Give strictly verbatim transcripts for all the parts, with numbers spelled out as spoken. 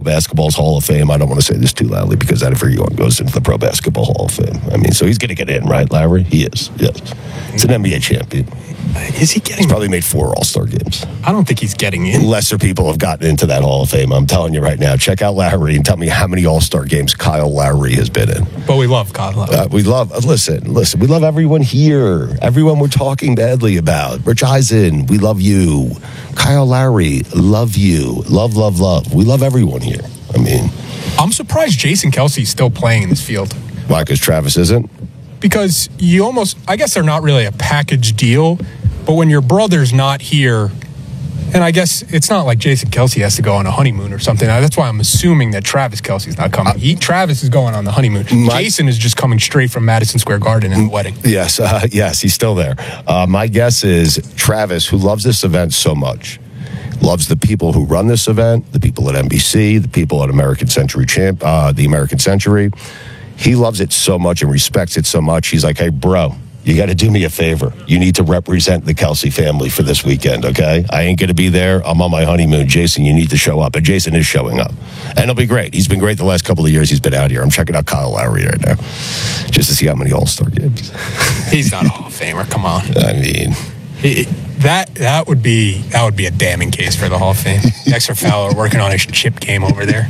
Basketball's Hall of Fame. I don't want to say this too loudly because everyone goes into the Pro Basketball Hall of Fame. I mean, so he's going to get in, right, Lowry? He is, yes. He's an N B A champion. Is he getting? He's probably made four All-Star games. I don't think he's getting in. Lesser people have gotten into that Hall of Fame. I'm telling you right now. Check out Lowry and tell me how many All-Star games Kyle Lowry has been in. But we love Kyle Lowry. Uh, we love, uh, listen, listen, we love everyone here. Everyone we're talking badly about. Rich Eisen, we love you. Kyle Lowry, love you. Love, love, love. We love everyone here. I mean. I'm surprised Jason Kelsey's still playing in this field. Why, because Travis isn't? Because you almost, I guess they're not really a package deal, but when your brother's not here, and I guess it's not like Jason Kelsey has to go on a honeymoon or something. That's why I'm assuming that Travis Kelsey's not coming. He, Travis is going on the honeymoon. My, Jason is just coming straight from Madison Square Garden in the wedding. Yes, uh, yes, he's still there. Uh, my guess is Travis, who loves this event so much, loves the people who run this event, the people at N B C, the people at American Century Champ, uh, the American Century. He loves it so much and respects it so much. He's like, hey, bro, you got to do me a favor. You need to represent the Kelsey family for this weekend, okay? I ain't going to be there. I'm on my honeymoon. Jason, you need to show up. And Jason is showing up. And it'll be great. He's been great the last couple of years he's been out here. I'm checking out Kyle Lowry right now just to see how many All-Star games. He's not a Hall of Famer. Come on. I mean... He, that that would be that would be a damning case for the Hall of Fame. Dexter Fowler working on his chip game over there.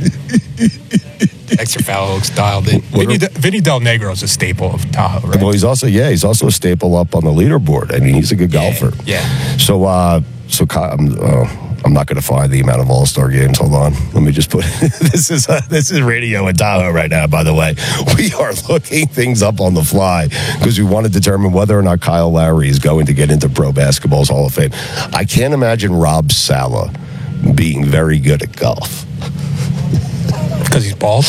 Dexter Fowler looks dialed in. Vinny, Vinny Del Negro is a staple of Tahoe, right? Well, he's also yeah, he's also a staple up on the leaderboard. I mean, he's a good golfer. Yeah. yeah. So, uh, so I'm, uh, I'm not going to find the amount of All-Star games. Hold on, let me just put this is uh, this is radio in Tahoe right now. By the way, we are looking things up on the fly because we want to determine whether or not Kyle Lowry is going to get into Pro Basketball's Hall of Fame. I can't imagine Rob Sala being very good at golf. Because he's bald.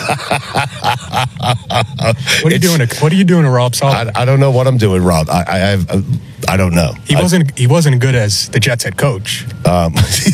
What are you doing? To, what are you doing to Rob Sala? I, I don't know what I'm doing, Rob. I, I have. Uh, I don't know. He wasn't. I, he wasn't good as the Jets head coach. Um,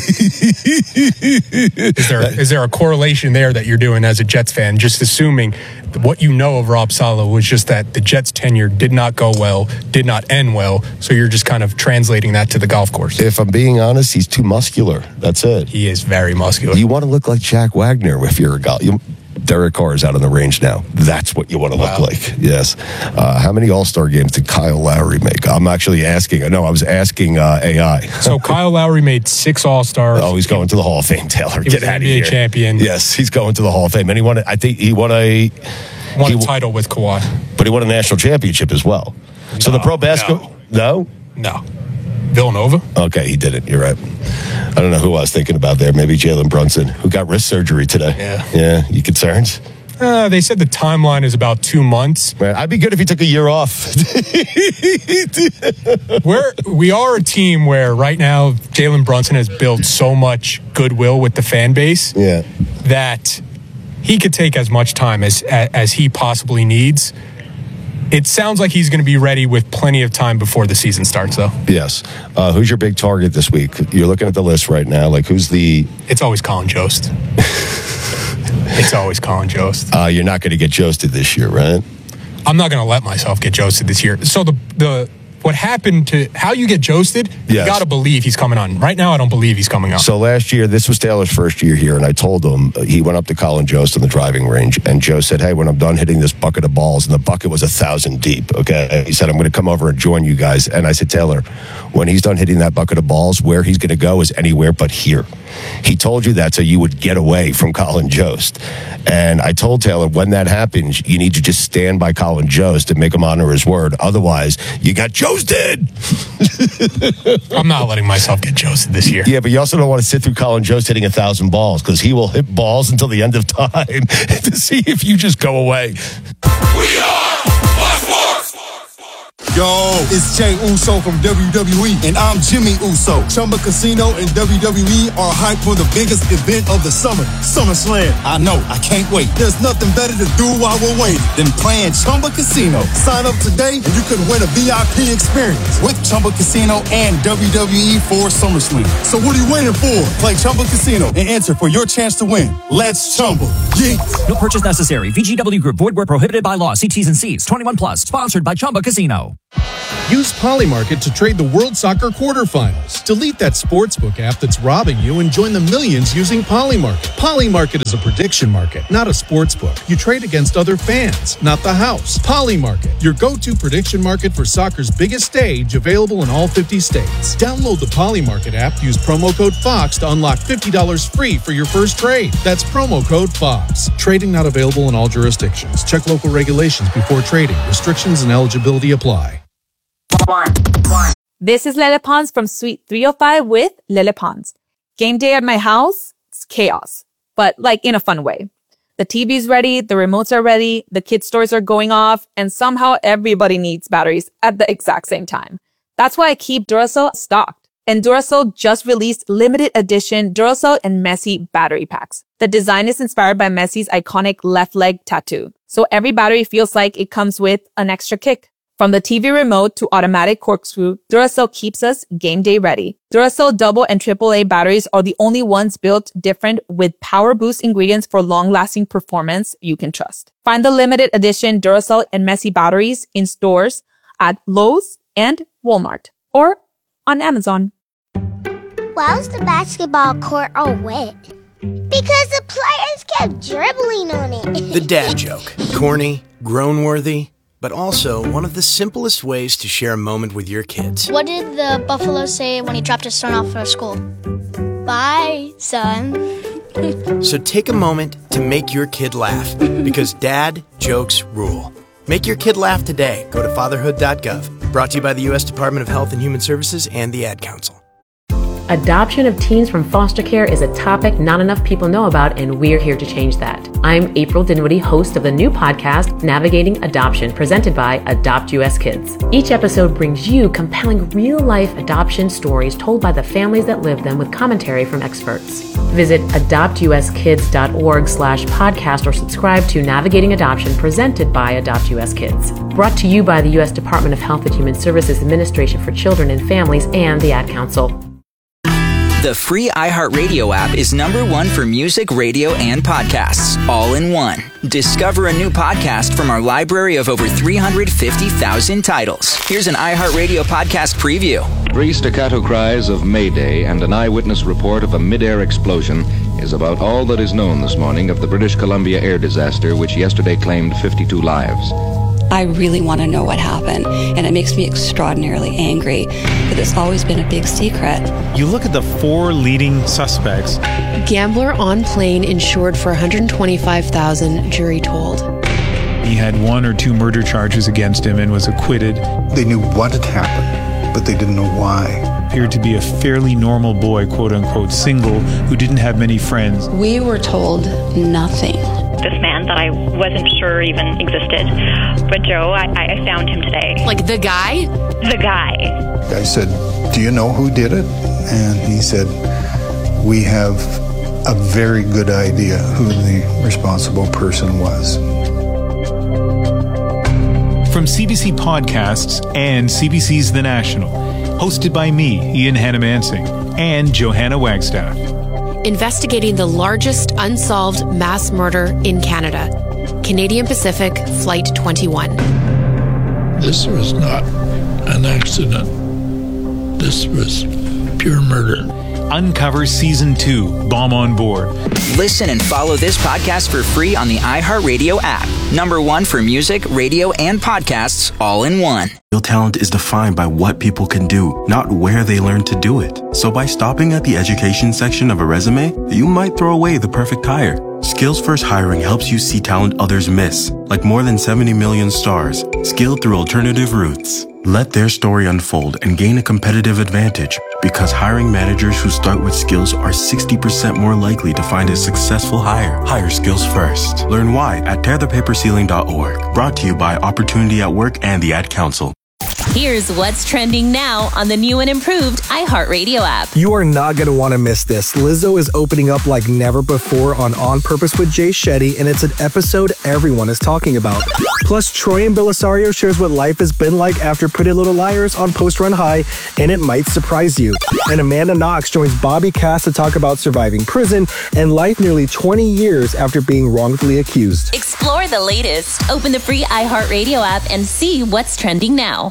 is there is there a correlation there that you're doing as a Jets fan? Just assuming what you know of Rob Sala was just that the Jets' tenure did not go well, did not end well. So you're just kind of translating that to the golf course. If I'm being honest, he's too muscular. That's it. He is very muscular. You want to look like Jack Wagner if you're a golf. You, Derek Carr is out on the range now. That's what you want to wow. look like. Yes. Uh, how many All-Star games did Kyle Lowry make? I'm actually asking. No, I was asking uh, A I. So Kyle Lowry made six All-Stars. Oh, he's going to the Hall of Fame, Taylor. He Get was out an of here. N B A champion. Yes, he's going to the Hall of Fame. And he won, I think he won a... Won he, a title with Kawhi. But he won a national championship as well. No, so the Pro Basketball... No? No? No. Villanova? Okay, he didn't. You're right. I don't know who I was thinking about there. Maybe Jalen Brunson, who got wrist surgery today. Yeah. Yeah, you concerned? Uh, they said the timeline is about two months. Man, I'd be good if he took a year off. We're, we are a team where right now Jalen Brunson has built so much goodwill with the fan base yeah. that he could take as much time as as he possibly needs. It sounds like he's going to be ready with plenty of time before the season starts, though. Yes. Uh, who's your big target this week? You're looking at the list right now. Like, who's the... It's always Colin Jost. It's always Colin Jost. Uh, you're not going to get Josted this year, right? I'm not going to let myself get Josted this year. So the the what happened to how you get Josted, yes. You got to believe he's coming on. Right now, I don't believe he's coming on. So last year, this was Taylor's first year here, and I told him, he went up to Colin Jost on the driving range, and Joe said, hey, when I'm done hitting this bucket of balls, and the bucket was a thousand deep, okay? He said, I'm going to come over and join you guys. And I said, Taylor, when he's done hitting that bucket of balls, where he's going to go is anywhere but here. He told you that so you would get away from Colin Jost. And I told Taylor, when that happens, you need to just stand by Colin Jost and make him honor his word. Otherwise, you got Joested. I'm not letting myself get Joested this year. Yeah, but you also don't want to sit through Colin Jost hitting a thousand balls because he will hit balls until the end of time to see if you just go away. We are Fox Sports. Yo, it's Jay Uso from W W E, and I'm Jimmy Uso. Chumba Casino and W W E are hyped for the biggest event of the summer, SummerSlam. I know, I can't wait. There's nothing better to do while we're waiting than playing Chumba Casino. Sign up today, and you could win a V I P experience with Chumba Casino and W W E for SummerSlam. So what are you waiting for? Play Chumba Casino and enter for your chance to win. Let's Chumba. Yeah. No purchase necessary. V G W Group. Void where prohibited by law. See T's and C's. twenty-one plus. Sponsored by Chumba Casino. Use Polymarket to trade the World Soccer quarterfinals. Delete that sportsbook app that's robbing you and join the millions using Polymarket. Polymarket is a prediction market, not a sportsbook. You trade against other fans, not the house. Polymarket, your go-to prediction market for soccer's biggest stage, available in all fifty states. Download the Polymarket app, use promo code FOX to unlock fifty dollars free for your first trade. That's promo code FOX. Trading not available in all jurisdictions. Check local regulations before trading. Restrictions and eligibility apply. One, one. This is Lele Pons from Suite three oh five with Lele Pons. Game day at my house, it's chaos, but like in a fun way. The T V's ready, the remotes are ready, the kids' toys are going off, and somehow everybody needs batteries at the exact same time. That's why I keep Duracell stocked. And Duracell just released limited edition Duracell and Messi battery packs. The design is inspired by Messi's iconic left leg tattoo, so every battery feels like it comes with an extra kick. From the T V remote to automatic corkscrew, Duracell keeps us game day ready. Duracell double and triple A batteries are the only ones built different with power boost ingredients for long-lasting performance you can trust. Find the limited edition Duracell and Messi batteries in stores at Lowe's and Walmart or on Amazon. Why was the basketball court all wet? Because the players kept dribbling on it. The dad joke. Corny, groan-worthy, but also one of the simplest ways to share a moment with your kids. What did the buffalo say when he dropped his son off for school? Bye, son. So take a moment to make your kid laugh, because dad jokes rule. Make your kid laugh today. Go to fatherhood dot gov. Brought to you by the U S Department of Health and Human Services and the Ad Council. Adoption of teens from foster care is a topic not enough people know about, and we're here to change that. I'm April Dinwiddie, host of the new podcast, Navigating Adoption, presented by Adopt U S Kids. Each episode brings you compelling real-life adoption stories told by the families that live them with commentary from experts. Visit adopt u s kids dot org slash podcast or subscribe to Navigating Adoption, presented by Adopt U S Kids. Brought to you by the U S Department of Health and Human Services Administration for Children and Families and the Ad Council. The free iHeartRadio app is number one for music, radio, and podcasts, all in one. Discover a new podcast from our library of over three hundred fifty thousand titles. Here's an iHeartRadio podcast preview. Three staccato cries of Mayday and an eyewitness report of a mid-air explosion is about all that is known this morning of the British Columbia air disaster, which yesterday claimed fifty-two lives. I really want to know what happened, and it makes me extraordinarily angry that it's always been a big secret. You look at the four leading suspects. Gambler on plane insured for one hundred twenty-five thousand dollars, jury told. He had one or two murder charges against him and was acquitted. They knew what had happened, but they didn't know why. Appeared to be a fairly normal boy, quote unquote, single, who didn't have many friends. We were told nothing. This man that I wasn't sure even existed. But Joe, I, I found him today. Like the guy? The guy. I said, do you know who did it? And he said, we have a very good idea who the responsible person was. From C B C Podcasts and C B C's The National, hosted by me, Ian Hannamansing, and Johanna Wagstaff. Investigating the largest unsolved mass murder in Canada. Canadian Pacific Flight twenty-one. This was not an accident. This was pure murder. Uncover Season two, Bomb on Board. Listen and follow this podcast for free on the iHeartRadio app. Number one for music, radio, and podcasts, all in one. Real talent is defined by what people can do, not where they learn to do it. So by stopping at the education section of a resume, you might throw away the perfect hire. Skills First Hiring helps you see talent others miss, like more than seventy million stars, skilled through alternative routes. Let their story unfold and gain a competitive advantage, because hiring managers who start with skills are sixty percent more likely to find a successful hire. Hire skills first. Learn why at tear the paper ceiling dot org. Brought to you by Opportunity at Work and the Ad Council. Here's what's trending now on the new and improved iHeartRadio app. You are not going to want to miss this. Lizzo is opening up like never before on On Purpose with Jay Shetty, and it's an episode everyone is talking about. Plus, Troy and Belisario shares what life has been like after Pretty Little Liars on Post Run High, and it might surprise you. And Amanda Knox joins Bobby Cass to talk about surviving prison and life nearly twenty years after being wrongfully accused. Explore the latest. Open the free iHeartRadio app and see what's trending now.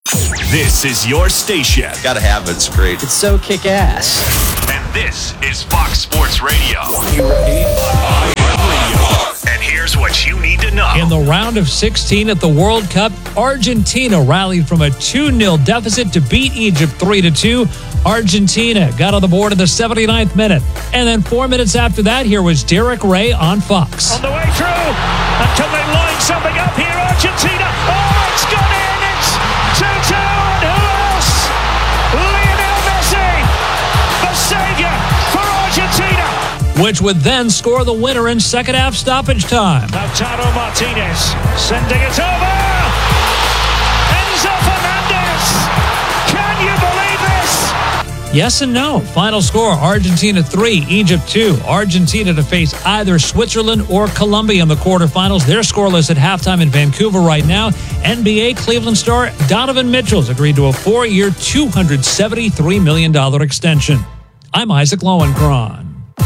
This is your station. Gotta have it. It's great. It's so kick-ass. And this is Fox Sports Radio. You ready? And here's what you need to know. In the round of sixteen at the World Cup, Argentina rallied from a two nil deficit to beat Egypt three to two. Argentina got on the board in the seventy-ninth minute. And then four minutes after that, here was Derek Ray on Fox. On the way through until they line something up here. Argentina. Oh, it's gone in. It's two two. And who else? Lionel Messi, the savior for Argentina. Which would then score the winner in second half stoppage time. Lautaro Martinez sending it over. Enzo Fernandez. Can you believe this? Yes and no. Final score, Argentina three, Egypt two. Argentina to face either Switzerland or Colombia in the quarterfinals. They're scoreless at halftime in Vancouver right now. N B A Cleveland star Donovan Mitchell's agreed to a four-year, two hundred seventy-three million dollars extension. I'm Isaac Lowenkron.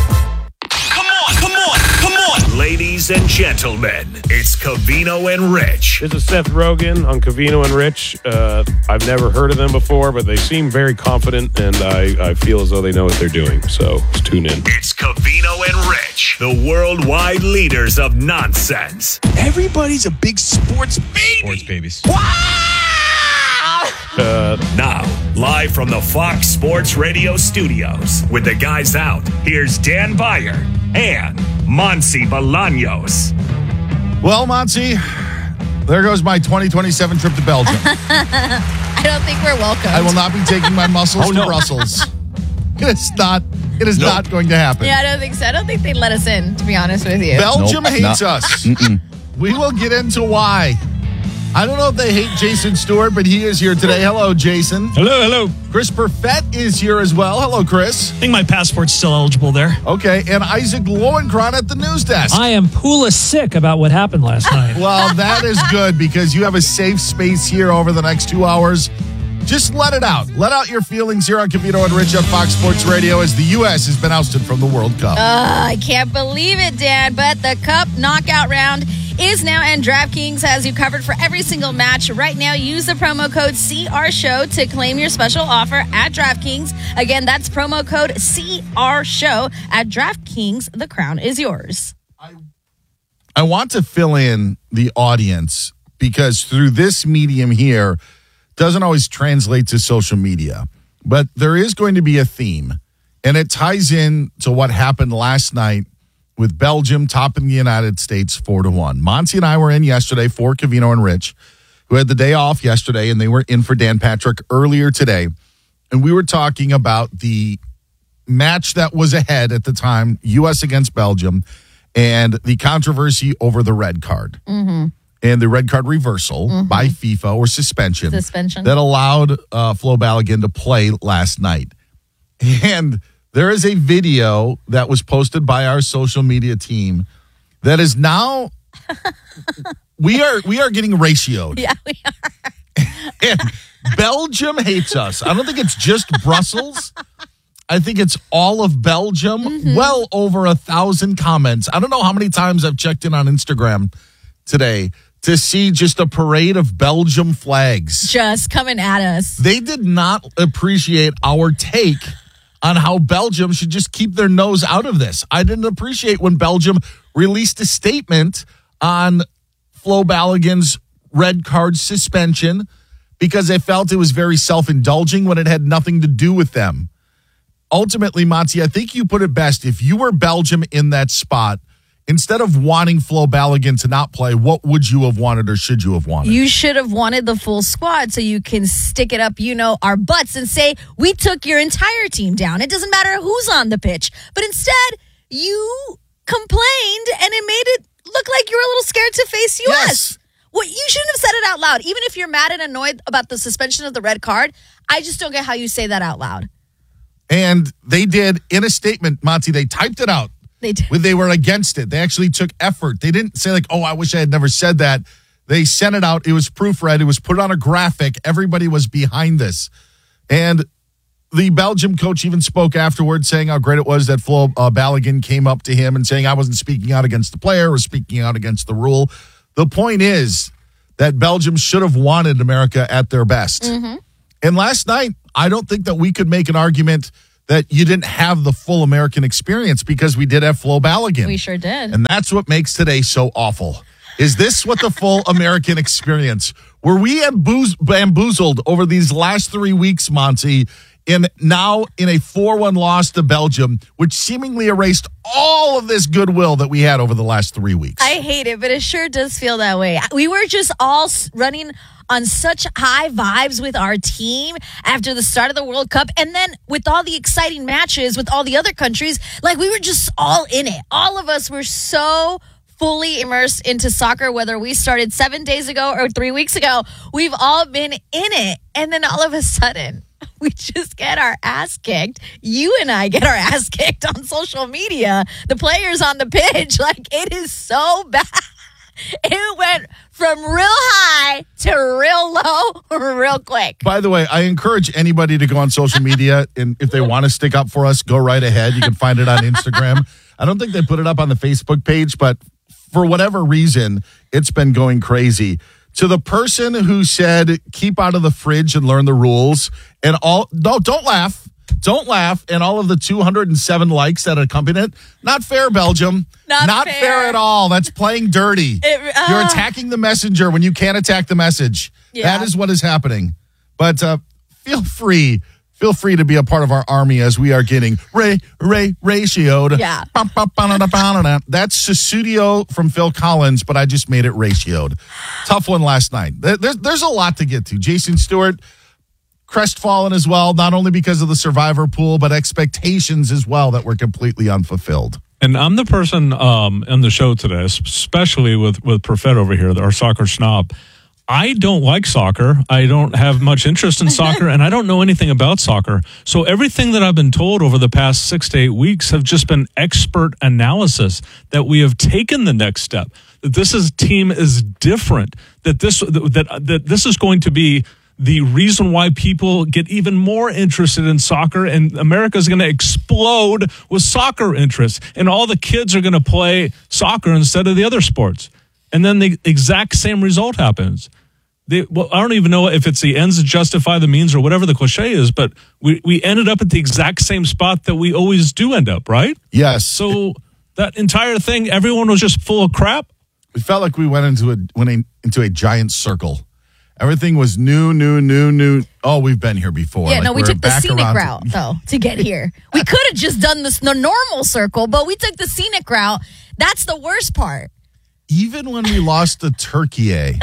Ladies and gentlemen, it's Covino and Rich. This is Seth Rogen on Covino and Rich. Uh, I've never heard of them before, but they seem very confident, and I, I feel as though they know what they're doing. So let's tune in. It's Covino and Rich, the worldwide leaders of nonsense. Everybody's a big sports baby. Sports babies. Uh, now, live from the Fox Sports Radio studios, with the guys out, here's Dan Beyer and Monsi Bolaños. Well, Monsi, there goes my twenty twenty-seven trip to Belgium. I don't think we're welcome. I will not be taking my muscles oh, to no. Brussels. It's not. It is nope. not going to happen. Yeah, I don't think so. I don't think they'd let us in, to be honest with you. Belgium nope, hates not. us. We will get into why. I don't know if they hate Jason Stewart, but he is here today. Hello, Jason. Hello, hello. Chris Perfett is here as well. Hello, Chris. I think my passport's still eligible there. Okay, and Isaac Lowenkron at the news desk. I am Pula sick about what happened last night. Well, that is good because you have a safe space here over the next two hours. Just let it out. Let out your feelings here on Covino and Rich at Fox Sports Radio as the U S has been ousted from the World Cup. Uh, I can't believe it, Dad, but the Cup knockout round is now, and DraftKings has you covered for every single match. Right now, use the promo code C R Show to claim your special offer at DraftKings. Again, that's promo code C R Show at DraftKings. The crown is yours. I want to fill in the audience because through this medium here, doesn't always translate to social media, but there is going to be a theme, and it ties in to what happened last night with Belgium topping the United States four to one. Monty and I were in yesterday for Covino and Rich, who had the day off yesterday, and they were in for Dan Patrick earlier today, and we were talking about the match that was ahead at the time, U S against Belgium, and the controversy over the red card. Mm-hmm. And the red card reversal mm-hmm. by FIFA or suspension, suspension that allowed uh, Flo Balogun to play last night. And there is a video that was posted by our social media team that is now we are we are getting ratioed. Yeah, we are. And Belgium hates us. I don't think it's just Brussels. I think it's all of Belgium. Mm-hmm. Well over a thousand comments. I don't know how many times I've checked in on Instagram today to see just a parade of Belgium flags. Just coming at us. They did not appreciate our take on how Belgium should just keep their nose out of this. I didn't appreciate when Belgium released a statement on Flo Balogun's red card suspension because they felt it was very self-indulging when it had nothing to do with them. Ultimately, Monty, I think you put it best. If you were Belgium in that spot, instead of wanting Flo Balogun to not play, what would you have wanted or should you have wanted? You should have wanted the full squad so you can stick it up, you know, our butts and say, we took your entire team down. It doesn't matter who's on the pitch. But instead, you complained and it made it look like you were a little scared to face U S. Yes. Well, you shouldn't have said it out loud. Even if you're mad and annoyed about the suspension of the red card, I just don't get how you say that out loud. And they did in a statement, Monty, they typed it out. They did. When they were against it. They actually took effort. They didn't say like, oh, I wish I had never said that. They sent it out. It was proofread. It was put on a graphic. Everybody was behind this. And the Belgium coach even spoke afterwards saying how great it was that Flo uh, Balogun came up to him and saying I wasn't speaking out against the player or speaking out against the rule. The point is that Belgium should have wanted America at their best. Mm-hmm. And last night, I don't think that we could make an argument that you didn't have the full American experience because we did have Flo Balogun. We sure did. And that's what makes today so awful. Is this what the full American experience? Were we bamboozled, bamboozled over these last three weeks, Monty, in now in a four one loss to Belgium, which seemingly erased all of this goodwill that we had over the last three weeks? I hate it, but it sure does feel that way. We were just all running on such high vibes with our team after the start of the World Cup. And then with all the exciting matches with all the other countries, like we were just all in it. All of us were so fully immersed into soccer, whether we started seven days ago or three weeks ago. We've all been in it. And then all of a sudden, we just get our ass kicked. You and I get our ass kicked on social media. The players on the pitch, like it is so bad. It went from real high to real low real quick. By the way, I encourage anybody to go on social media, and if they want to stick up for us, go right ahead. You can find it on Instagram. I don't think they put it up on the Facebook page, but for whatever reason, it's been going crazy. To the person who said, keep out of the fridge and learn the rules, and all, no, don't laugh. Don't laugh. And all of the two hundred seven likes that accompany it. Not fair, Belgium. Not, Not fair. fair at all. That's playing dirty. It, uh, You're attacking the messenger when you can't attack the message. Yeah. That is what is happening. But uh, feel free. Feel free to be a part of our army as we are getting Ray, Ray, ratioed. Yeah. That's Susudio from Phil Collins, but I just made it ratioed. Tough one last night. There's, there's a lot to get to. Jason Stewart, crestfallen as well, not only because of the survivor pool, but expectations as well that were completely unfulfilled. And I'm the person um, on the show today, especially with, with Profet over here, our soccer snob. I don't like soccer. I don't have much interest in soccer, and I don't know anything about soccer. So everything that I've been told over the past six to eight weeks have just been expert analysis that we have taken the next step. That this is, team is different. That this that that this is going to be the reason why people get even more interested in soccer, and America is going to explode with soccer interest, and all the kids are going to play soccer instead of the other sports. And then the exact same result happens. They, well, I don't even know if it's the ends that justify the means or whatever the cliche is, but we, we ended up at the exact same spot that we always do end up, right? Yes. So that entire thing, everyone was just full of crap. It felt like we went into a went in, into a giant circle. Everything was new, new, new, new. Oh, we've been here before. Yeah, like no, we we're took the back scenic around route, to- though, to get here. We could have just done this the normal circle, but we took the scenic route. That's the worst part. Even when we lost to Turkey,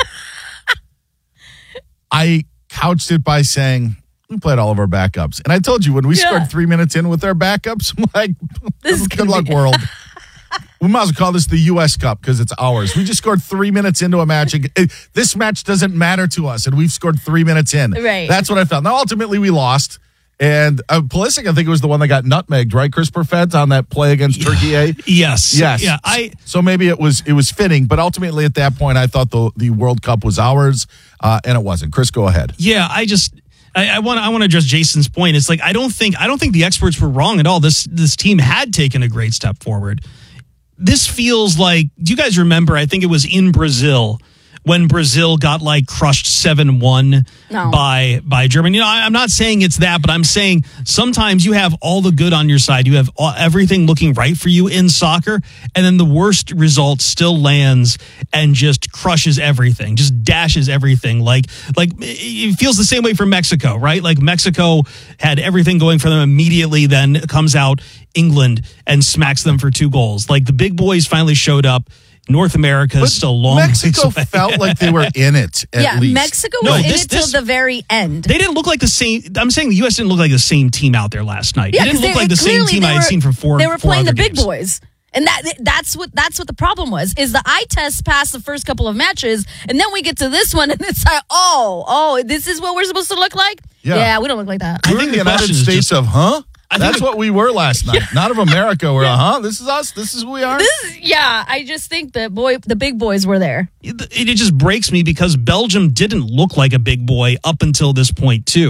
I couched it by saying, we played all of our backups. And I told you, when we Yeah. scored three minutes in with our backups, I'm like, This is good gonna luck, be- world. We might as well call this the U S Cup because it's ours. We just scored three minutes into a match. It- This match doesn't matter to us, and we've scored three minutes in. Right. That's what I felt. Now, ultimately, we lost. And uh, Pulisic, I think it was the one that got nutmegged, right, Chris Perfett, on that play against Turkey? Yes. Yes. Yeah. I. So maybe it was it was fitting, but ultimately at that point, I thought the the World Cup was ours, uh, and it wasn't. Chris, go ahead. Yeah. I just. I want. I want to address Jason's point. It's like I don't think. I don't think the experts were wrong at all. This this team had taken a great step forward. This feels like. Do you guys remember? I think it was in Brazil when Brazil got like crushed seven one No. by by Germany. You know, I, I'm not saying it's that, but I'm saying sometimes you have all the good on your side. You have all, everything looking right for you in soccer, and then the worst result still lands and just crushes everything, just dashes everything. Like like it feels the same way for Mexico, right? Like Mexico had everything going for them immediately, then comes out England and smacks them for two goals. Like the big boys finally showed up. North America is still long. Mexico ways away. felt like they were in it, at yeah, least. Mexico No, was in this- it till this- the very end. They didn't look like the same. I'm saying the U S didn't look like the same team out there last night. Yeah, it didn't 'cause look they- like the same clearly team they I had were- seen for four. They were four playing the other big games. boys, and that that's what that's what the problem was. Is the eye test passed the first couple of matches, and then we get to this one, and it's like, oh, oh, this is what we're supposed to look like. Yeah. we don't look like that. We're in the United question is States just- of, huh? I think That's the- what we were last night. Not of America. We're, huh? This is us. This is who we are. This is, yeah, I just think the boy, the big boys were there. It, it just breaks me because Belgium didn't look like a big boy up until this point too.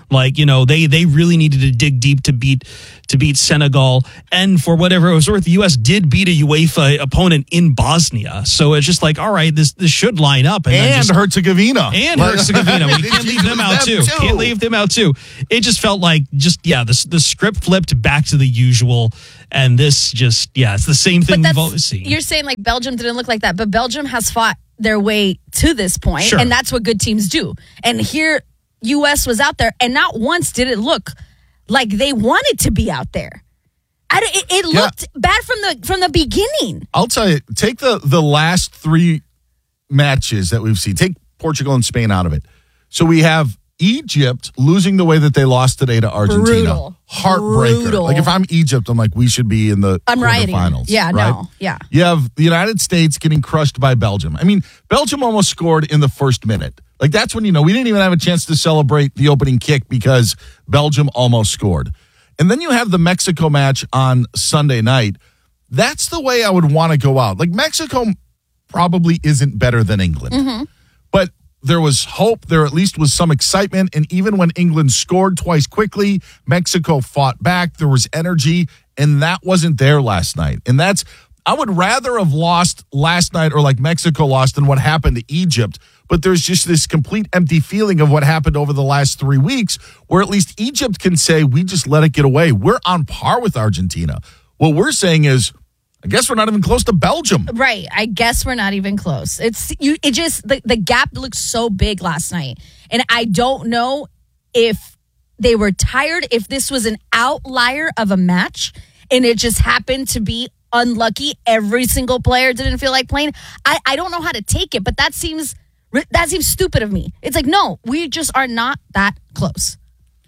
Like, you know, they they really needed to dig deep to beat to beat Senegal. And for whatever it was worth, the U S did beat a UEFA opponent in Bosnia. So it's just like, all right, this this should line up. And, then and just, Herzegovina. And Herzegovina. We can't leave them out too. too. Can't leave them out too. It just felt like just, yeah, the, the script flipped back to the usual. And this just, yeah, it's the same thing we've always seen. You're saying like Belgium didn't look like that, but Belgium has fought their way to this point, Sure. and that's what good teams do. And here, U S was out there, and not once did it look like they wanted to be out there. I, it it Yeah. looked bad from the from the beginning. I'll tell you, take the, the last three matches that we've seen. Take Portugal and Spain out of it. So we have Egypt losing the way that they lost today to Argentina. Brutal. Heartbreaker. Brutal. Like if I'm Egypt, I'm like, we should be in the I'm rioting. quarterfinals. Yeah, right? no, yeah. You have the United States getting crushed by Belgium. I mean, Belgium almost scored in the first minute. Like that's when, you know, we didn't even have a chance to celebrate the opening kick because Belgium almost scored. And then you have the Mexico match on Sunday night. That's the way I would want to go out. Like Mexico probably isn't better than England. Mm-hmm. But there was hope. There at least was some excitement. And even when England scored twice quickly, Mexico fought back. There was energy. And that wasn't there last night. And that's, I would rather have lost last night or like Mexico lost than what happened to Egypt. But there's just this complete empty feeling of what happened over the last three weeks where at least Egypt can say, we just let it get away. We're on par with Argentina. What we're saying is, I guess we're not even close to Belgium. Right. I guess we're not even close. It's you. It just the, the gap looks so big last night, and I don't know if they were tired, if this was an outlier of a match, and it just happened to be unlucky. Every single player didn't feel like playing. I, I don't know how to take it, but that seems that seems stupid of me. It's like, no, we just are not that close.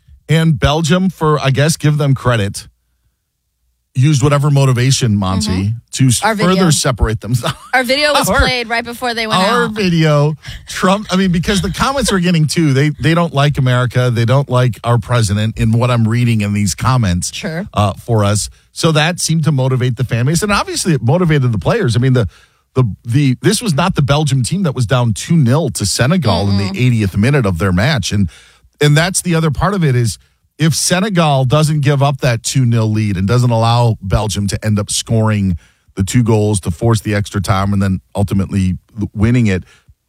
And Belgium, for I guess, give them credit, used whatever motivation, Monty, Mm-hmm. to Our further video. separate themselves. Our video was Our- played right before they went Our out. video, Trump, I mean, because the comments we're getting too, they they don't like America. They don't like our president in what I'm reading in these comments Sure. uh, for us. So that seemed to motivate the fan base. And obviously it motivated the players. I mean, the the the this was not the Belgium team that was down two nil to Senegal Mm-hmm. in the eightieth minute of their match. And and that's the other part of it is if Senegal doesn't give up that two nil lead and doesn't allow Belgium to end up scoring the two goals to force the extra time and then ultimately winning it,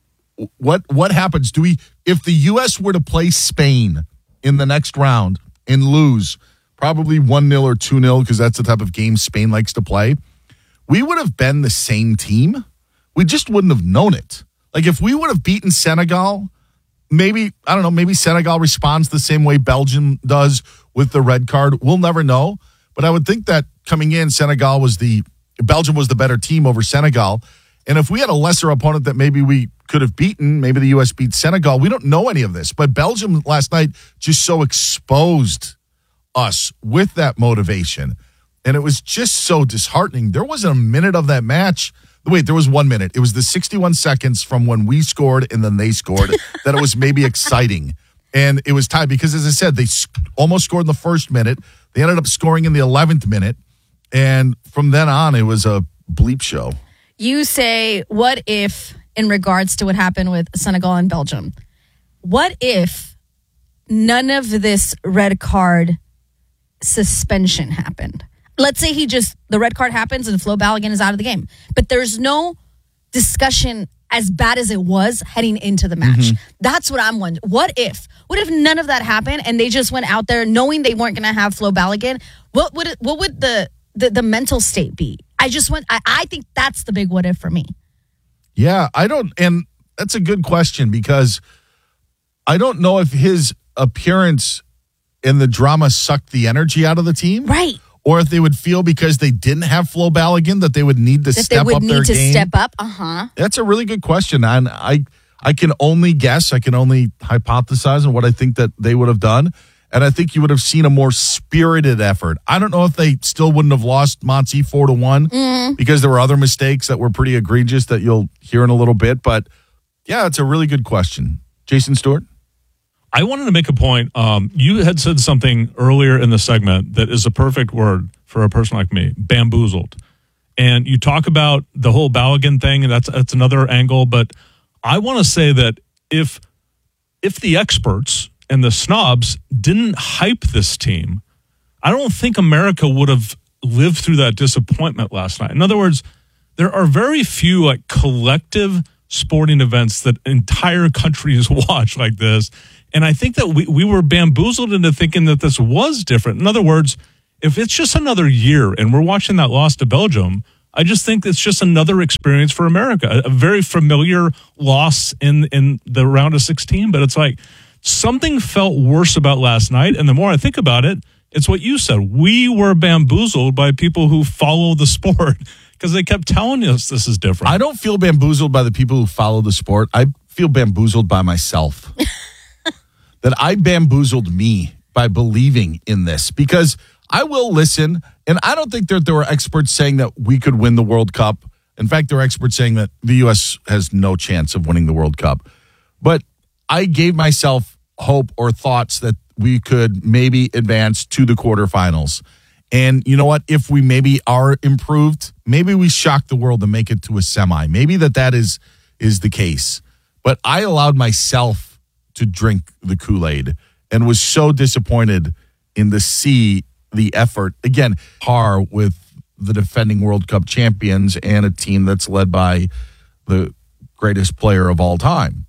what what happens? Do we, if the U S were to play Spain in the next round and lose probably one nil or two nil, because that's the type of game Spain likes to play, we would have been the same team. We just wouldn't have known it. Like if we would have beaten Senegal, maybe, I don't know, maybe Senegal responds the same way Belgium does with the red card. We'll never know. But I would think that coming in, Senegal was the, Belgium was the better team over Senegal. And if we had a lesser opponent that maybe we could have beaten, maybe the U S beat Senegal, we don't know any of this. But Belgium last night just so exposed us with that motivation. And it was just so disheartening. There wasn't a minute of that match. Wait, there was one minute. It was the sixty-one seconds from when we scored and then they scored that it was maybe exciting. And it was tied because, as I said, they sc- almost scored in the first minute. They ended up scoring in the eleventh minute. And from then on, it was a bleep show. You say, what if, in regards to what happened with Senegal and Belgium, what if none of this red card suspension happened? Let's say he just, the red card happens and Flo Balogun is out of the game. But there's no discussion as bad as it was heading into the match. Mm-hmm. That's what I'm wondering. What if? What if none of that happened and they just went out there knowing they weren't going to have Flo Balogun? What would it, what would the, the the mental state be? I just went, I, I think that's the big what if for me. Yeah, I don't, and that's a good question because I don't know if his appearance in the drama sucked the energy out of the team. Right. Or if they would feel because they didn't have Flo Balogun that they would need to That step they would up need their to game. step up. Uh-huh. That's a really good question. And I I can only guess, I can only hypothesize on what I think that they would have done. And I think you would have seen a more spirited effort. I don't know if they still wouldn't have lost Monty four to one Mm. because there were other mistakes that were pretty egregious that you'll hear in a little bit. But yeah, it's a really good question. Jason Stewart? I wanted to make a point. Um, you had said something earlier in the segment that is a perfect word for a person like me, bamboozled. And you talk about the whole Balogun thing, and that's that's another angle. But I want to say that if if the experts and the snobs didn't hype this team, I don't think America would have lived through that disappointment last night. In other words, there are very few like collective sporting events that entire countries watch like this. And I think that we, we were bamboozled into thinking that this was different. In other words, if it's just another year and we're watching that loss to Belgium, I just think it's just another experience for America, a, a very familiar loss in, in the round of sixteen. But it's like something felt worse about last night. And the more I think about it, it's what you said. We were bamboozled by people who follow the sport because they kept telling us this is different. I don't feel bamboozled by the people who follow the sport. I feel bamboozled by myself. That I bamboozled me by believing in this, because I will listen, and I don't think that there were experts saying that we could win the World Cup. In fact, there were experts saying that the U S has no chance of winning the World Cup. But I gave myself hope or thoughts that we could maybe advance to the quarterfinals. And you know what? If we maybe are improved, maybe we shock the world and make it to a semi. Maybe that that is is the case. But I allowed myself to drink the Kool-Aid and was so disappointed in the see the effort. Again, par with the defending World Cup champions and a team that's led by the greatest player of all time.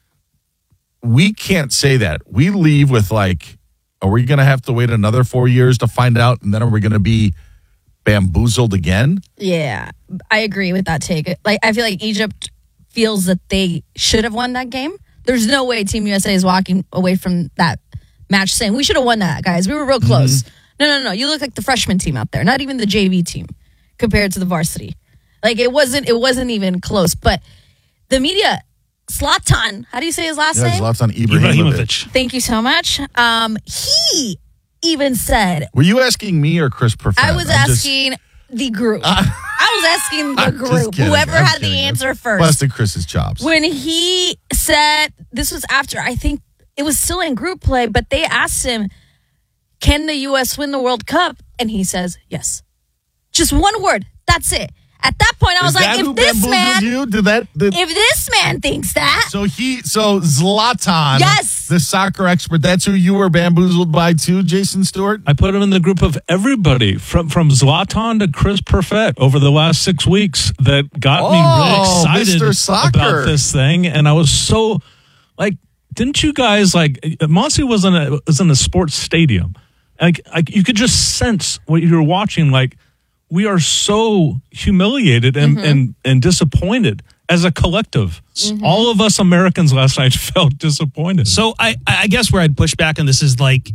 We can't say that. We leave with like, are we going to have to wait another four years to find out, and then are we going to be bamboozled again? Yeah, I agree with that take. Like, I feel like Egypt feels that they should have won that game. There's no way Team U S A is walking away from that match saying, we should have won that, guys. We were real close. Mm-hmm. No, no, no. You look like the freshman team out there, not even the J V team compared to the varsity. Like, it wasn't it wasn't even close. But the media, Zlatan, how do you say his last yeah, name? Zlatan Ibrahimovic. Thank you so much. Um, he even said... Were you asking me or Chris Perfett? I was I'm asking just, the group. Uh, I was asking the group. Whoever I'm had kidding. the answer first. Busted Chris's chops. When he said, this was after, I think it was still in group play, but they asked him, can the U S win the World Cup? And he says, yes. Just one word. That's it. At that point, I was Is like, if this man, you? Did that, did, if this man thinks that. So he, so Zlatan, yes, the soccer expert, that's who you were bamboozled by too, Jason Stewart? I put him in the group of everybody from, from Zlatan to Chris Perfett over the last six weeks that got oh, me really excited Mister Soccer. about this thing. And I was so, like, didn't you guys, like, Monty was in a, was in a sports stadium. Like, like, you could just sense what you were watching, like, we are so humiliated and, mm-hmm. and, and disappointed as a collective. Mm-hmm. All of us Americans last night felt disappointed. So I, I guess where I'd push back on this is like,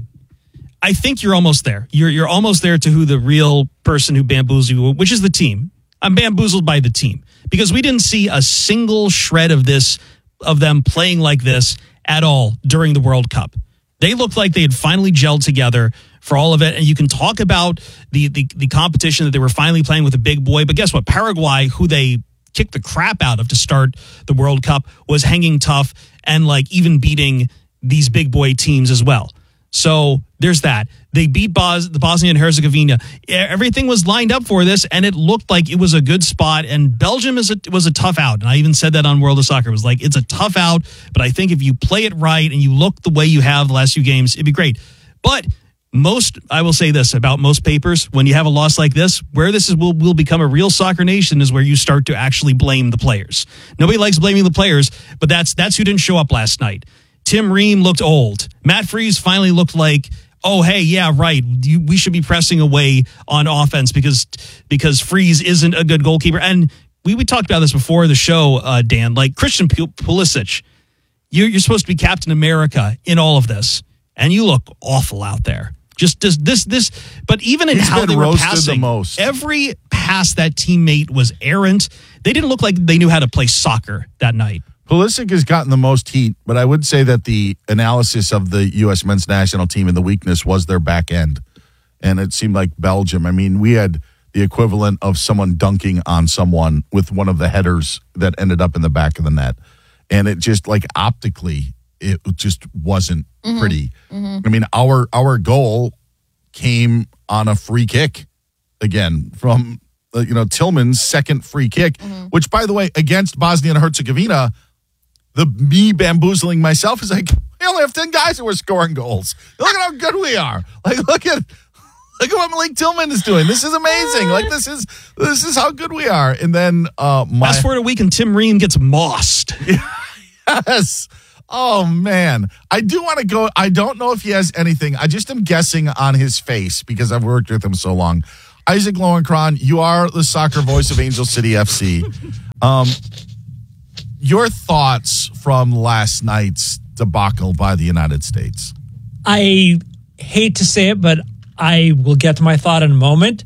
I think you're almost there. You're you're almost there to who the real person who bamboozled you, which is the team. I'm bamboozled by the team because we didn't see a single shred of this, of them playing like this at all during the World Cup. They looked like they had finally gelled together for all of it. And you can talk about the, the, the competition that they were finally playing with a big boy. But guess what? Paraguay, who they kicked the crap out of to start the World Cup, was hanging tough and like even beating these big boy teams as well. So there's that. They beat Bos- the Bosnia and Herzegovina. Everything was lined up for this, and it looked like it was a good spot. And Belgium is a, was a tough out. And I even said that on World of Soccer. It was like, it's a tough out, but I think if you play it right and you look the way you have the last few games, it'd be great. But most, I will say this about most papers, when you have a loss like this, where this is will, will become a real soccer nation is where you start to actually blame the players. Nobody likes blaming the players, but that's that's who didn't show up last night. Tim Ream looked old. Matt Freese finally looked like, oh, hey, yeah, right. You, we should be pressing away on offense because because Freese isn't a good goalkeeper. And we, we talked about this before the show, uh, Dan. Like Christian Pulisic, you're, you're supposed to be Captain America in all of this, and you look awful out there. Just this, this, this. But even in He's how been they were roasted passing, the most. every pass that teammate was errant. They didn't look like they knew how to play soccer that night. Pulisic has gotten the most heat, but I would say that the analysis of the U S men's national team and the weakness was their back end. And it seemed like Belgium. I mean, we had the equivalent of someone dunking on someone with one of the headers that ended up in the back of the net. And it just, like, optically, it just wasn't mm-hmm. pretty. Mm-hmm. I mean, our our goal came on a free kick, again, from, uh, you know, Tillman's second free kick, mm-hmm. which, by the way, against Bosnia and Herzegovina, the me bamboozling myself is like, We only have ten guys who are scoring goals. Look at how good we are. Like, look at look at what Malik Tillman is doing. This is amazing. Like, this is this is how good we are. And then uh, my fast forward a week and Tim Ream gets mossed. Yes. Oh, man. I do want to go. I don't know if he has anything. I just am guessing on his face because I've worked with him so long. Isaac Lowenkron, you are the soccer voice of Angel City F C. Um, your thoughts from last night's debacle by the United States? I hate to say it, but I will get to my thought in a moment.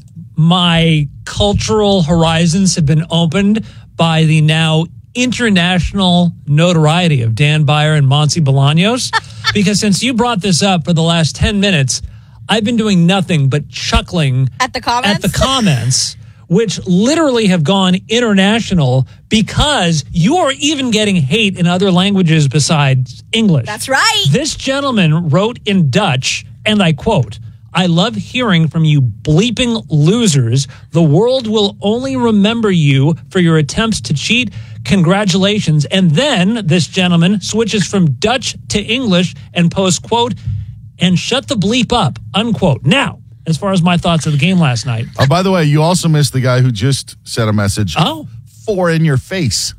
My cultural horizons have been opened by the now international notoriety of Dan Byer and Monty Bolaños, because since you brought this up for the last ten minutes, I've been doing nothing but chuckling at the comments, at the comments, which literally have gone international because you are even getting hate in other languages besides English. That's right. This gentleman wrote in Dutch, and I quote, "I love hearing from you bleeping losers. The world will only remember you for your attempts to cheat. Congratulations." And then this gentleman switches from Dutch to English and posts, quote, "and shut the bleep up," unquote. Now, as far as my thoughts of the game last night. Oh, by the way, you also missed the guy who just sent a message. Oh. Four in your face.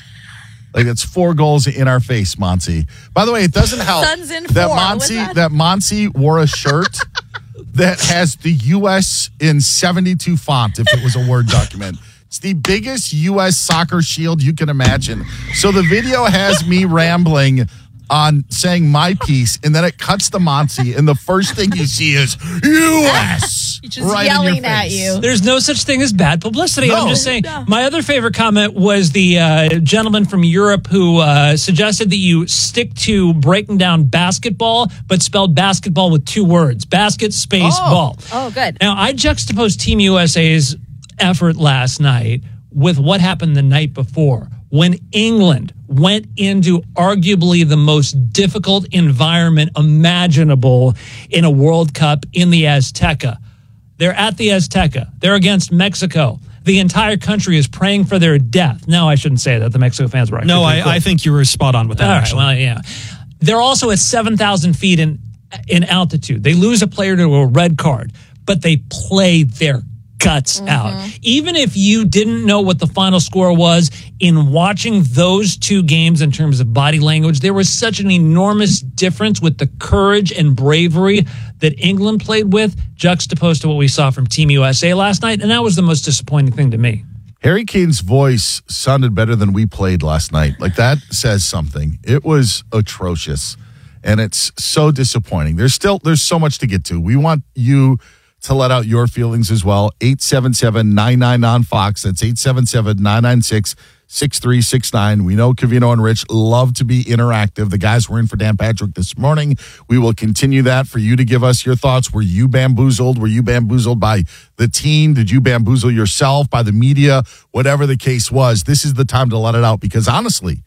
Like, it's four goals in our face, Monty. By the way, it doesn't help Suns in that four. Monty What's that? that Monty wore a shirt that has the U S in seventy-two font if it was a Word document. It's the biggest U S soccer shield you can imagine. So the video has me rambling on saying my piece, and then it cuts to Monty, and the first thing you see is U S just right yelling in your at face. you. There's no such thing as bad publicity. No. I'm just saying. No. My other favorite comment was the uh, gentleman from Europe who uh, suggested that you stick to breaking down basketball, but spelled basketball with two words: basket, space, Oh. ball. Oh, good. Now, I juxtaposed Team U S A's effort last night with what happened the night before when England went into arguably the most difficult environment imaginable in a World Cup in the Azteca. They're at the Azteca. They're against Mexico. The entire country is praying for their death. No, I shouldn't say that. The Mexico fans were No, actually I, cool. I think you were spot on with that, All right, actually. well, yeah. They're also at seven thousand feet in in altitude. They lose a player to a red card, but they play their guts out. Even if you didn't know what the final score was, in watching those two games in terms of body language, there was such an enormous difference with the courage and bravery that England played with, juxtaposed to what we saw from Team U S A last night, and that was the most disappointing thing to me. Harry Kane's voice sounded better than we played last night. Like, that says something. It was atrocious, and it's so disappointing. There's still there's so much to get to. We want you to let out your feelings as well. eight seven seven, nine nine on Fox. That's eight seven seven, nine nine six, six three six nine. We know Covino and Rich love to be interactive. The guys were in for Dan Patrick this morning. We will continue that for you to give us your thoughts. Were you bamboozled? Were you bamboozled by the team? Did you bamboozle yourself, by the media? Whatever the case was, this is the time to let it out, because honestly,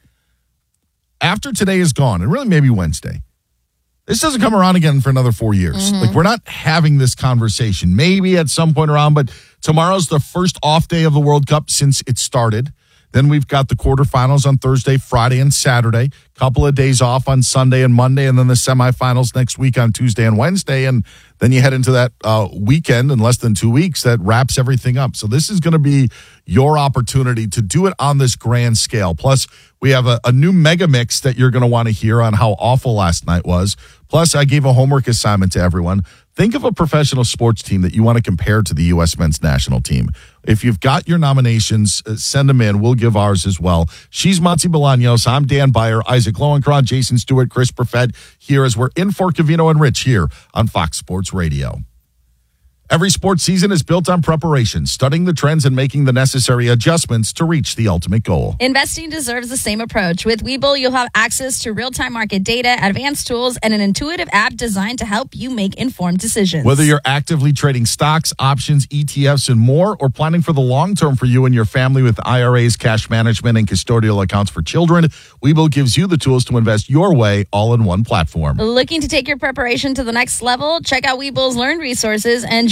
after today is gone, and really maybe Wednesday, this doesn't come around again for another four years. Mm-hmm. Like, we're not having this conversation. Maybe at some point around, but tomorrow's the first off day of the World Cup since it started. Then we've got the quarterfinals on Thursday, Friday, and Saturday. Couple of days off on Sunday and Monday, and then the semifinals next week on Tuesday and Wednesday. And then you head into that uh, weekend in less than two weeks that wraps everything up. So this is going to be your opportunity to do it on this grand scale. Plus, we have a, a new mega mix that you're going to want to hear on how awful last night was. Plus, I gave a homework assignment to everyone. Think of a professional sports team that you want to compare to the U S men's national team. If you've got your nominations, uh, send them in. We'll give ours as well. She's Monty Bolaños. I'm Dan Byer, Isaac Lowenkron, Jason Stewart, Chris Perfett here as we're in for Covino and Rich here on Fox Sports Radio. Every sports season is built on preparation, studying the trends and making the necessary adjustments to reach the ultimate goal. Investing deserves the same approach. With Webull, you'll have access to real-time market data, advanced tools, and an intuitive app designed to help you make informed decisions. Whether you're actively trading stocks, options, E T Fs, and more, or planning for the long term for you and your family with I R As, cash management, and custodial accounts for children, Webull gives you the tools to invest your way all in one platform. Looking to take your preparation to the next level? Check out Webull's Learn resources and join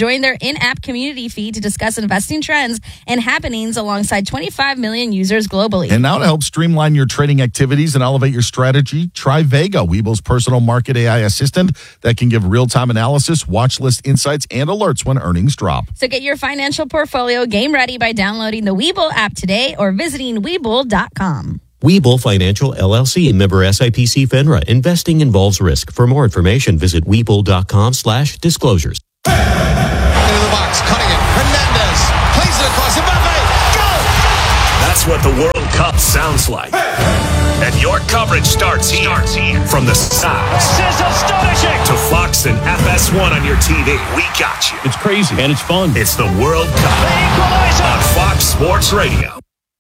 Join their in-app community feed to discuss investing trends and happenings alongside twenty-five million users globally. And now to help streamline your trading activities and elevate your strategy, try Vega, Webull's personal market A I assistant that can give real-time analysis, watch list insights, and alerts when earnings drop. So get your financial portfolio game ready by downloading the Webull app today or visiting Webull dot com. Webull Financial L L C, member S I P C FINRA. Investing involves risk. For more information, visit Webull dot com slash disclosures. Into the box, cutting it. Hernandez plays it across. Mbappe, go! That's what the World Cup sounds like. And your coverage starts here. Starts here. From the Sox. This is astonishing. To Fox and F S one on your T V. We got you. It's crazy and it's fun. It's the World Cup on Fox Sports Radio.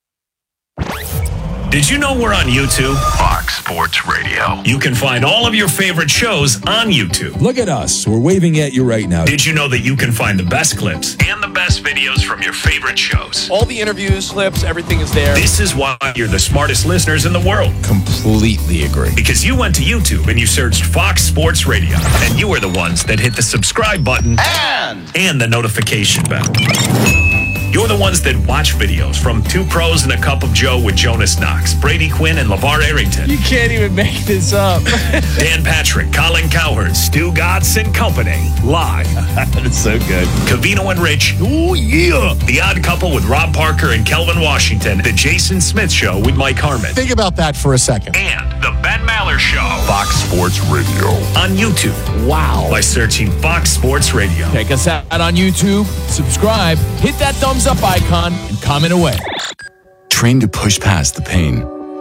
Did you know we're on YouTube? Fox Sports Radio. You can find all of your favorite shows on YouTube. Look at us. We're waving at you right now. Did you know that you can find the best clips and the best videos from your favorite shows? All the interviews, clips, everything is there. This is why you're the smartest listeners in the world. Completely agree. Because you went to YouTube and you searched Fox Sports Radio. And you are the ones that hit the subscribe button and, and the notification bell. You're the ones that watch videos from Two Pros and a Cup of Joe with Jonas Knox, Brady Quinn, and LeVar Arrington. You can't even make this up. Dan Patrick, Colin Cowherd, Stu Gatz and Company. Live. That's so good. Covino and Rich. Oh, yeah. The Odd Couple with Rob Parker and Kelvin Washington. The Jason Smith Show with Mike Harmon. Think about that for a second. And The Ben Maller Show. Fox Sports Radio. On YouTube. Wow. By searching Fox Sports Radio. Check us out on YouTube. Subscribe. Hit that thumbs up icon and comment away. Train to push past the pain.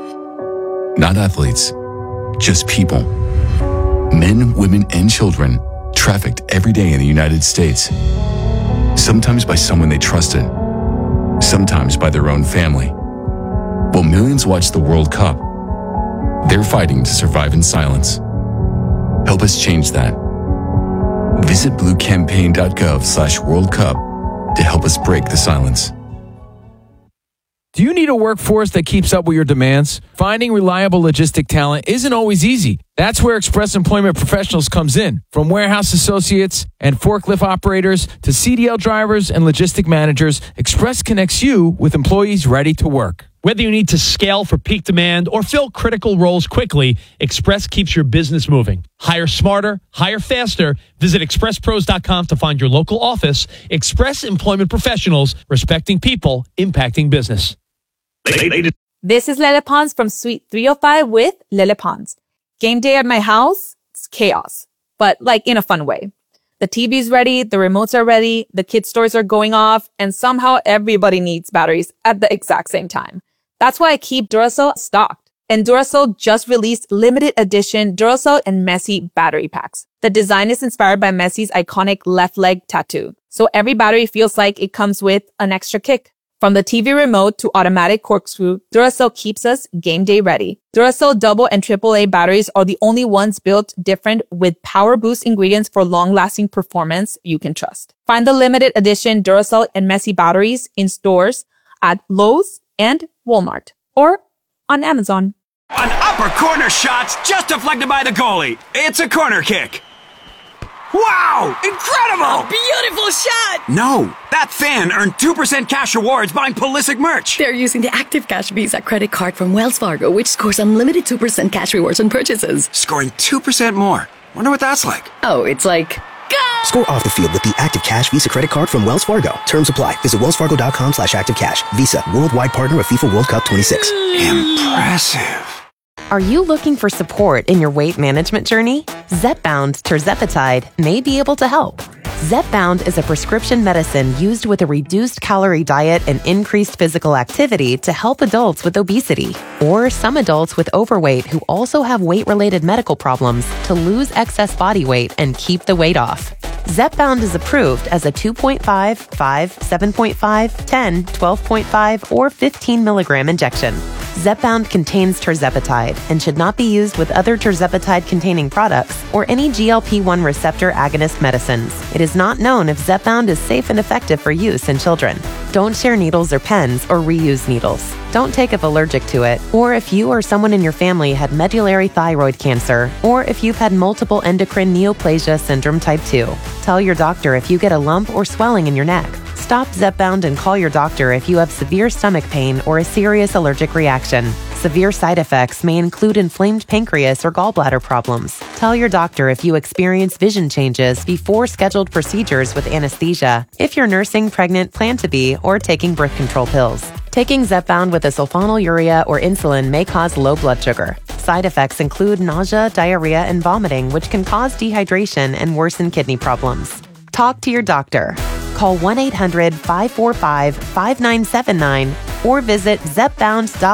Not athletes, just people. Men, women, and children trafficked every day in the United States. Sometimes by someone they trusted, sometimes by their own family. While millions watch the World Cup, they're fighting to survive in silence. Help us change that. Visit bluecampaign.gov slash World Cup to help us break the silence. Do you need a workforce that keeps up with your demands? Finding reliable logistic talent isn't always easy. That's where Express Employment Professionals comes in. From warehouse associates and forklift operators to C D L drivers and logistic managers, Express connects you with employees ready to work. Whether you need to scale for peak demand or fill critical roles quickly, Express keeps your business moving. Hire smarter, hire faster. Visit express pros dot com to find your local office. Express Employment Professionals, respecting people, impacting business. This is Lele Pons from Suite three oh five with Lele Pons. Game day at my house, it's chaos, but like in a fun way. The T V's ready, the remotes are ready, the kids' toys are going off, and somehow everybody needs batteries at the exact same time. That's why I keep Duracell stocked. And Duracell just released limited edition Duracell and Messi battery packs. The design is inspired by Messi's iconic left leg tattoo. So every battery feels like it comes with an extra kick. From the T V remote to automatic corkscrew, Duracell keeps us game day ready. Duracell double and triple A batteries are the only ones built different with power boost ingredients for long-lasting performance you can trust. Find the limited edition Duracell and Messi batteries in stores at Lowe's and Walmart or on Amazon. An upper corner shot's just deflected by the goalie. It's a corner kick. Wow! Incredible! A beautiful shot! No, that fan earned two percent cash rewards buying Pulisic merch. They're using the Active Cash Visa credit card from Wells Fargo, which scores unlimited two percent cash rewards on purchases. Scoring two percent more. Wonder what that's like. Oh, it's like... Go! Score off the field with the Active Cash Visa credit card from Wells Fargo. Terms apply. Visit wellsfargo.com slash active cash. Visa, worldwide partner of FIFA World Cup twenty-six. Impressive. Are you looking for support in your weight management journey? Zepbound tirzepatide may be able to help. Zepbound is a prescription medicine used with a reduced calorie diet and increased physical activity to help adults with obesity or some adults with overweight who also have weight-related medical problems to lose excess body weight and keep the weight off. Zepbound is approved as a two point five, five, seven point five, ten, twelve point five, or fifteen milligram injection. Zepbound contains tirzepatide and should not be used with other tirzepatide-containing products or any G L P one receptor agonist medicines. It is not known if Zepbound is safe and effective for use in children. Don't share needles or pens or reuse needles. Don't take if allergic to it, or if you or someone in your family had medullary thyroid cancer, or if you've had multiple endocrine neoplasia syndrome type two. Tell your doctor if you get a lump or swelling in your neck. Stop Zepbound and call your doctor if you have severe stomach pain or a serious allergic reaction. Severe side effects may include inflamed pancreas or gallbladder problems. Tell your doctor if you experience vision changes before scheduled procedures with anesthesia, if you're nursing, pregnant, plan to be, or taking birth control pills. Taking Zepbound with a sulfonylurea or insulin may cause low blood sugar. Side effects include nausea, diarrhea, and vomiting, which can cause dehydration and worsen kidney problems. Talk to your doctor. Call one eight hundred five four five five nine seven nine or visit zepbound dot